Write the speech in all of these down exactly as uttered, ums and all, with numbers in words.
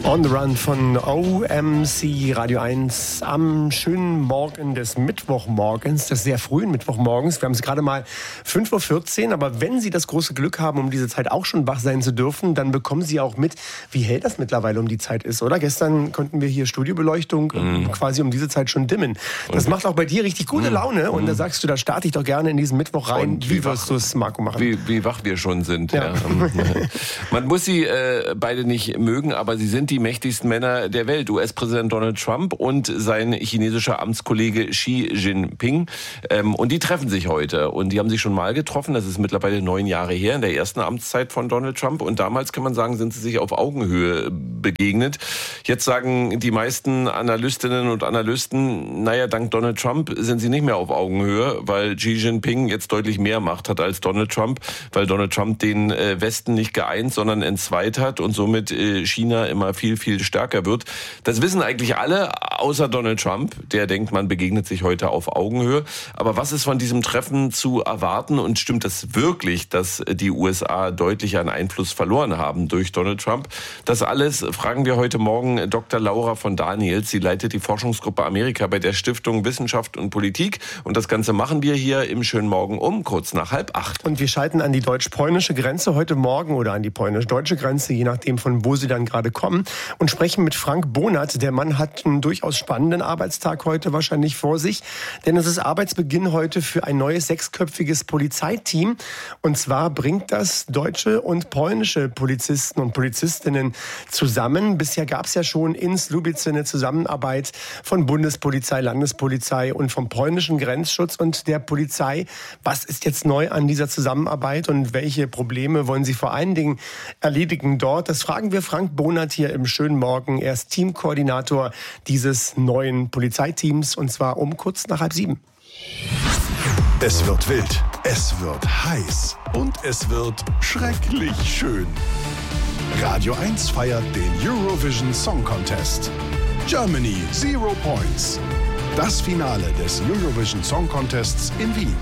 On the Run von O M C Radio eins am schönen Morgen des Mittwochmorgens, des sehr frühen Mittwochmorgens. Wir haben es gerade mal fünf Uhr vierzehn, aber wenn Sie das große Glück haben, um diese Zeit auch schon wach sein zu dürfen, dann bekommen Sie auch mit, wie hell das mittlerweile um die Zeit ist, oder? Gestern konnten wir hier Studiobeleuchtung mm. quasi um diese Zeit schon dimmen. Das macht auch bei dir richtig gute Laune mm. und da sagst du, da starte ich doch gerne in diesen Mittwoch rein. Und wie wie wirst du es, Marco, machen? Wie, wie wach wir schon sind. Ja. Ja. Man muss sie äh, beide nicht mögen, aber sie sind die mächtigsten Männer der Welt. U S-Präsident Donald Trump und sein chinesischer Amtskollege Xi Jinping. Ähm, und die treffen sich heute. Und die haben sich schon mal getroffen. Das ist mittlerweile neun Jahre her, in der ersten Amtszeit von Donald Trump. Und damals, kann man sagen, sind sie sich auf Augenhöhe begegnet. Jetzt sagen die meisten Analystinnen und Analysten, naja, dank Donald Trump sind sie nicht mehr auf Augenhöhe, weil Xi Jinping jetzt deutlich mehr Macht hat als Donald Trump, weil Donald Trump den äh, Westen nicht geeint, sondern entzweit hat und somit äh, China immer viel, viel stärker wird. Das wissen eigentlich alle, außer Donald Trump. Der denkt, man begegnet sich heute auf Augenhöhe. Aber was ist von diesem Treffen zu erwarten? Und stimmt das wirklich, dass die U S A deutlich an Einfluss verloren haben durch Donald Trump? Das alles fragen wir heute Morgen Doktor Laura von Daniels. Sie leitet die Forschungsgruppe Amerika bei der Stiftung Wissenschaft und Politik. Und das Ganze machen wir hier im schönen Morgen um, kurz nach halb acht. Und wir schalten an die deutsch-polnische Grenze heute Morgen oder an die polnisch-deutsche Grenze, je nachdem von wo Sie dann gerade kommen, und sprechen mit Frank Bonert. Der Mann hat einen durchaus spannenden Arbeitstag heute wahrscheinlich vor sich, denn es ist Arbeitsbeginn heute für ein neues sechsköpfiges Polizeiteam. Und zwar bringt das deutsche und polnische Polizisten und Polizistinnen zusammen. Bisher gab es ja schon in Słubice eine Zusammenarbeit von Bundespolizei, Landespolizei und vom polnischen Grenzschutz und der Polizei. Was ist jetzt neu an dieser Zusammenarbeit und welche Probleme wollen Sie vor allen Dingen erledigen dort? Das fragen wir Frank Bonert hier im schönen Morgen. Er ist Teamkoordinator dieses neuen Polizeiteams und zwar um kurz nach halb sieben. Es wird wild, es wird heiß und es wird schrecklich schön. Radio eins feiert den Eurovision Song Contest. Germany Zero Points. Das Finale des Eurovision Song Contests in Wien.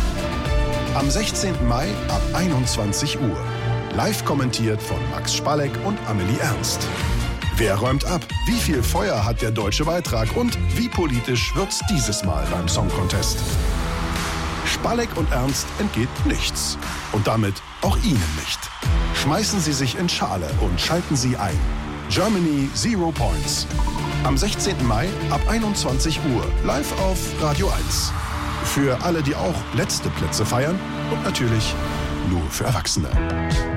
Am sechzehnten Mai ab einundzwanzig Uhr. Live kommentiert von Max Spalek und Amelie Ernst. Wer räumt ab? Wie viel Feuer hat der deutsche Beitrag? Und wie politisch wird's dieses Mal beim Song Contest? Spalek und Ernst entgeht nichts. Und damit auch Ihnen nicht. Schmeißen Sie sich in Schale und schalten Sie ein. Germany Zero Points. Am sechzehnten Mai ab einundzwanzig Uhr. Live auf Radio eins. Für alle, die auch letzte Plätze feiern. Und natürlich nur für Erwachsene.